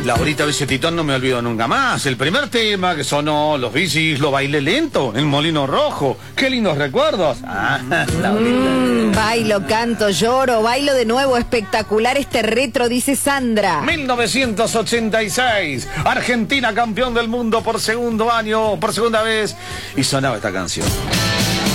Laurita Vicetitón no me olvido nunca más. El primer tema que sonó, los bicis, lo bailé lento, el Molino Rojo. Qué lindos recuerdos. Laurita. Bailo, canto, lloro, bailo de nuevo, espectacular este retro, dice Sandra. 1986, Argentina campeón del mundo por segunda vez, y sonaba esta canción.